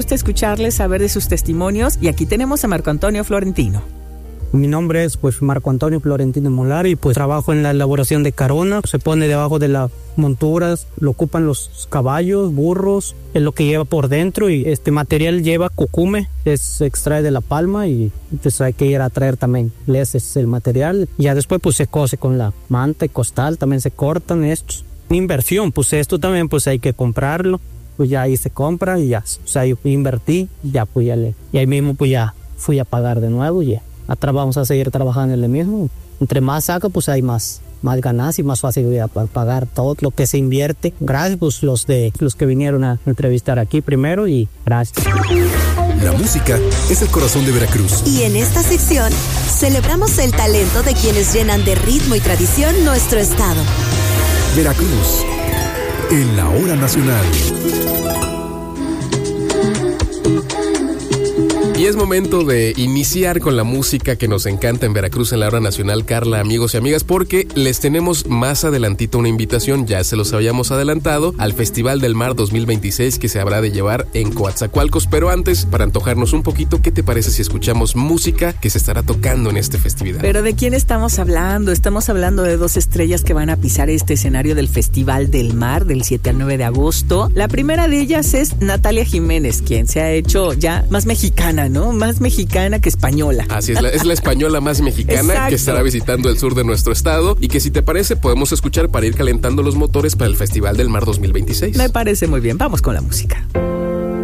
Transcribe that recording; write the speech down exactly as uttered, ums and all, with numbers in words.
gusta escucharles, saber de sus testimonios. Y aquí tenemos a Marco Antonio Florentino. Mi nombre es pues Marco Antonio Florentino Molar y pues trabajo en la elaboración de carona. Se pone debajo de las monturas, lo ocupan los caballos, burros, es lo que lleva por dentro y este material lleva cucume, es, se extrae de la palma y pues hay que ir a traer también, ese es el material. Ya después pues se cose con la manta y costal, también se cortan estos. Inversión, pues esto también pues hay que comprarlo, pues ya ahí se compra y ya, o sea yo invertí, ya pues ya le, y ahí mismo pues ya fui a pagar de nuevo y ya. Atrás vamos a seguir trabajando en el mismo. Entre más saca, pues hay más, más ganancias y más facilidad para pagar todo lo que se invierte. Gracias, pues los de los que vinieron a entrevistar aquí primero y gracias. La música es el corazón de Veracruz. Y en esta sección celebramos el talento de quienes llenan de ritmo y tradición nuestro estado. Veracruz, en la hora nacional. Y es momento de iniciar con la música que nos encanta en Veracruz en la hora nacional, Carla, amigos y amigas, porque les tenemos más adelantito una invitación, ya se los habíamos adelantado, al Festival del Mar dos mil veintiséis que se habrá de llevar en Coatzacoalcos. Pero antes, para antojarnos un poquito, ¿qué te parece si escuchamos música que se estará tocando en este festival? ¿Pero de quién estamos hablando? Estamos hablando de dos estrellas que van a pisar este escenario del Festival del Mar del siete al nueve de agosto. La primera de ellas es Natalia Jiménez, quien se ha hecho ya más mexicana, ¿no? Más mexicana que española. Así es, la, es la española más mexicana. Exacto. Que estará visitando el sur de nuestro estado y que, si te parece, podemos escuchar para ir calentando los motores para el Festival del Mar dos mil veintiséis. Me parece muy bien, vamos con la música.